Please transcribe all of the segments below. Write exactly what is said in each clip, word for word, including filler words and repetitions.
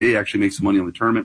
actually make some money on the tournament.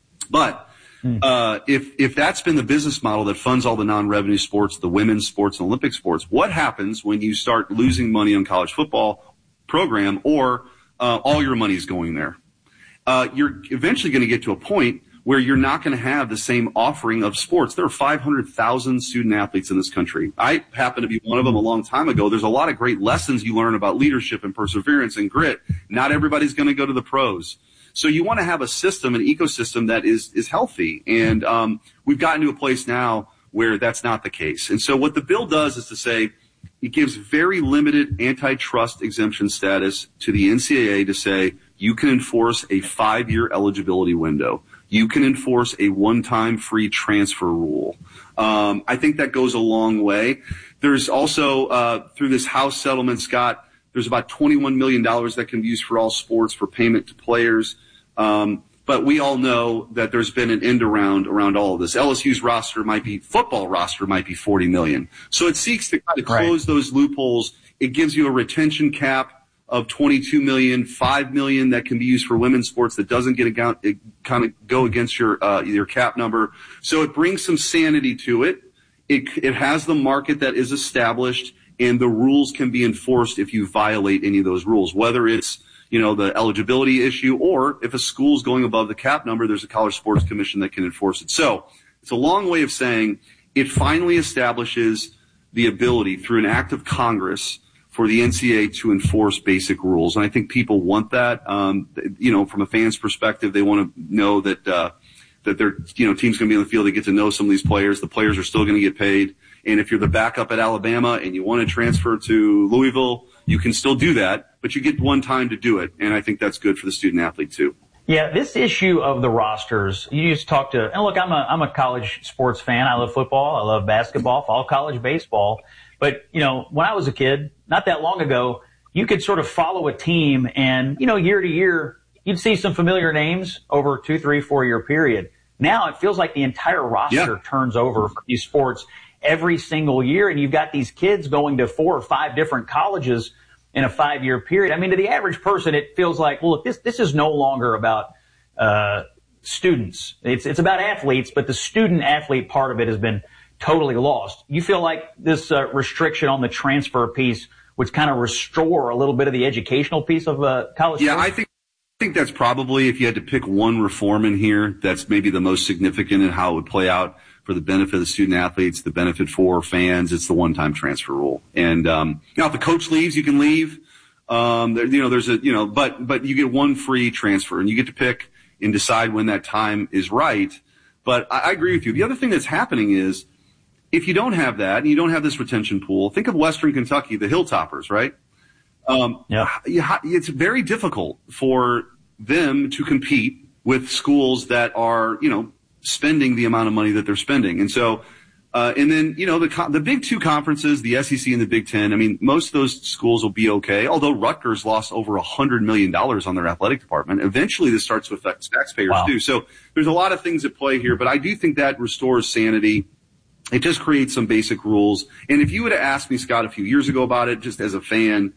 But Uh, if, if that's been the business model that funds all the non-revenue sports, the women's sports and Olympic sports, what happens when you start losing money on college football program or, uh, all your money is going there? Uh, you're eventually going to get to a point where you're not going to have the same offering of sports. There are five hundred thousand student athletes in this country. I happen to be one of them a long time ago. There's a lot of great lessons you learn about leadership and perseverance and grit. Not everybody's going to go to the pros. So you want to have a system, an ecosystem that is, is healthy. And, um, we've gotten to a place now where that's not the case. And so what the bill does is to say it gives very limited antitrust exemption status to the N C double A to say you can enforce a five-year eligibility window. You can enforce a one-time free transfer rule. Um, I think that goes a long way. There's also, uh, through this House settlement, Scott, there's about twenty-one million dollars that can be used for all sports for payment to players. Um, but we all know that there's been an end around around all of this. L S U's roster might be, football roster might be forty million dollars. So it seeks to kind of close right. those loopholes. It gives you a retention cap of twenty-two million dollars, five million dollars that can be used for women's sports that doesn't get a, it kind of go against your, uh, your cap number. So it brings some sanity to it. It, it has the market that is established, and the rules can be enforced if you violate any of those rules, whether it's, you know, the eligibility issue, or if a school's going above the cap number, there's a College Sports Commission that can enforce it. So it's a long way of saying it finally establishes the ability through an act of Congress for the N C double A to enforce basic rules. And I think people want that. Um, you know, from a fan's perspective, they want to know that, uh, that their, you know, team's going to be on the field. They get to know some of these players. The players are still going to get paid. And if you're the backup at Alabama and you want to transfer to Louisville, you can still do that, but you get one time to do it. And I think that's good for the student athlete too. Yeah, this issue of the rosters, you used to talk to, and look, I'm a, I'm a college sports fan. I love football. I love basketball, follow college baseball. But, you know, when I was a kid, not that long ago, you could sort of follow a team and, you know, year to year, you'd see some familiar names over a two, three, four year period. Now it feels like the entire roster yeah. turns over for these sports every single year, and you've got these kids going to four or five different colleges in a five-year period. I mean, to the average person, it feels like, well, look, this this is no longer about uh students. It's it's about athletes, but the student-athlete part of it has been totally lost. You feel like this uh, restriction on the transfer piece would kind of restore a little bit of the educational piece of uh, college Yeah, sports? I think I think that's probably, if you had to pick one reform in here, that's maybe the most significant in how it would play out for the benefit of the student athletes, the benefit for fans. It's the one-time transfer rule. And, um, you know, if the coach leaves, you can leave. Um, there, you know, there's a, you know, but, but you get one free transfer and you get to pick and decide when that time is right. But I, I agree with you. The other thing that's happening is if you don't have that and you don't have this retention pool, think of Western Kentucky, the Hilltoppers, right? Um, yeah. It's very difficult for them to compete with schools that are, you know, spending the amount of money that they're spending. And so, uh, and then, you know, the, the big two conferences, the S E C and the Big Ten, I mean, most of those schools will be okay. Although Rutgers lost over a hundred million dollars on their athletic department. Eventually this starts to affect taxpayers wow. too. So there's a lot of things at play here, but I do think that restores sanity. It just creates some basic rules. And if you would have asked me, Scott, a few years ago about it, just as a fan,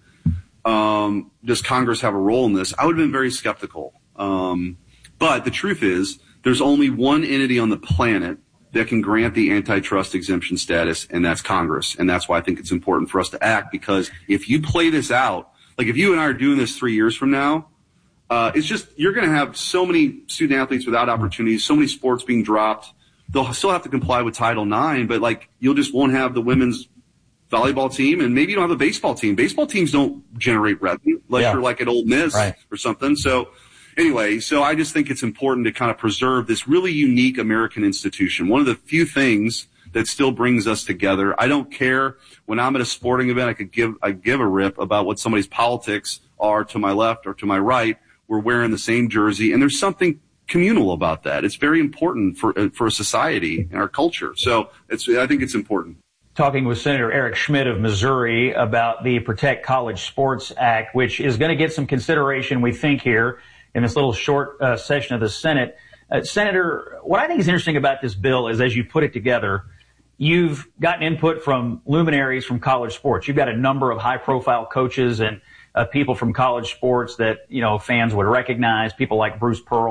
um, does Congress have a role in this? I would have been very skeptical. Um, but the truth is, there's only one entity on the planet that can grant the antitrust exemption status, and that's Congress. And that's why I think it's important for us to act, because if you play this out, like if you and I are doing this three years from now, uh, it's just, you're going to have so many student athletes without opportunities, so many sports being dropped. They'll still have to comply with Title nine, but like, you'll just won't have the women's volleyball team, and maybe you don't have a baseball team. Baseball teams don't generate revenue unless yeah. you're like at Ole Miss right. or something. So anyway, so I just think it's important to kind of preserve this really unique American institution. One of the few things that still brings us together. I don't care when I'm at a sporting event, I could give, I give a rip about what somebody's politics are to my left or to my right. We're wearing the same jersey, and there's something communal about that. It's very important for, for a society and our culture. So it's, I think it's important. Talking with Senator Eric Schmitt of Missouri about the Protect College Sports Act, which is going to get some consideration, we think, here in this little short uh, session of the Senate. Uh, Senator, what I think is interesting about this bill is, as you put it together, you've gotten input from luminaries from college sports. You've got a number of high-profile coaches and of people from college sports that, you know, fans would recognize, people like Bruce Pearl.